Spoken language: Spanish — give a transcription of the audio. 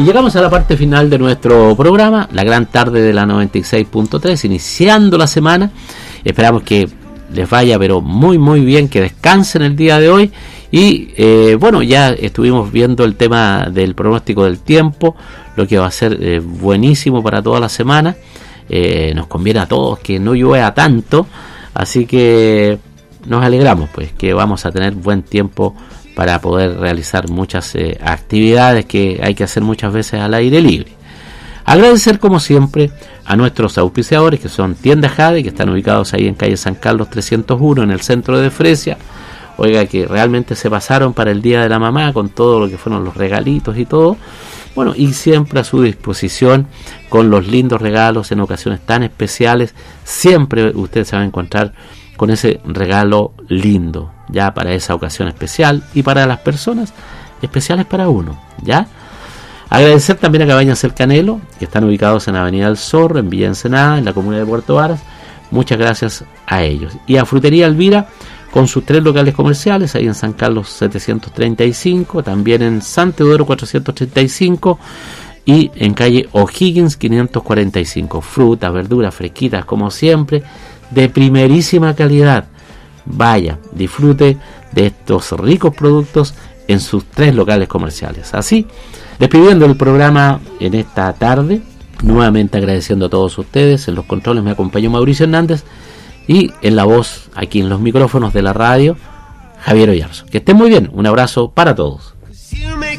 Y llegamos a la parte final de nuestro programa, la gran tarde de la 96.3, iniciando la semana. Esperamos que les vaya pero muy muy bien, que descansen el día de hoy. Y bueno, ya estuvimos viendo el tema del pronóstico del tiempo, lo que va a ser buenísimo para toda la semana. Nos conviene a todos que no llueva tanto, así que nos alegramos pues que vamos a tener buen tiempo para poder realizar muchas actividades que hay que hacer muchas veces al aire libre. Agradecer como siempre a nuestros auspiciadores, que son Tiendas Jade, que están ubicados ahí en calle San Carlos 301 en el centro de Fresia. Oiga, que realmente se pasaron para el Día de la Mamá con todo lo que fueron los regalitos y todo. Bueno, y siempre a su disposición con los lindos regalos en ocasiones tan especiales. Siempre usted se va a encontrar con ese regalo lindo, ya para esa ocasión especial y para las personas especiales para uno, ¿ya? Agradecer también a Cabañas El Canelo, que están ubicados en Avenida El Zorro, en Villa Ensenada, en la comuna de Puerto Varas. Muchas gracias a ellos. Y a Frutería Elvira, con sus 3 locales comerciales, ahí en San Carlos 735, también en San Teodoro 435 y en calle O'Higgins 545. Frutas, verduras fresquitas como siempre, de primerísima calidad. Vaya, disfrute de estos ricos productos en sus 3 locales comerciales. Así, despidiendo el programa en esta tarde, nuevamente agradeciendo a todos ustedes. En los controles me acompañó Mauricio Hernández y en la voz, aquí en los micrófonos de la radio, Javier Oyarzo. Que estén muy bien, un abrazo para todos.